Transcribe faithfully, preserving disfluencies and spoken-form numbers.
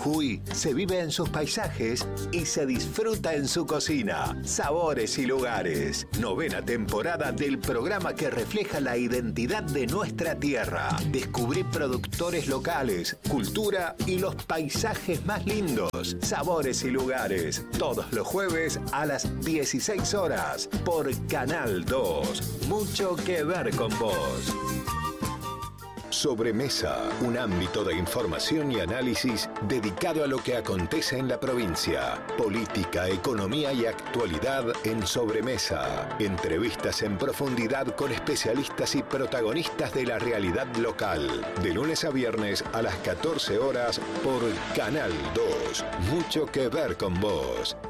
Jujuy se vive en sus paisajes y se disfruta en su cocina. Sabores y lugares. Novena temporada del programa que refleja la identidad de nuestra tierra. Descubrí productores locales, cultura y los paisajes más lindos. Sabores y lugares. Todos los jueves a las dieciséis horas por Canal dos. Mucho que ver con vos. Sobremesa, un ámbito de información y análisis dedicado a lo que acontece en la provincia. Política, economía y actualidad en Sobremesa. Entrevistas en profundidad con especialistas y protagonistas de la realidad local. De lunes a viernes a las catorce horas por Canal dos. Mucho que ver con vos.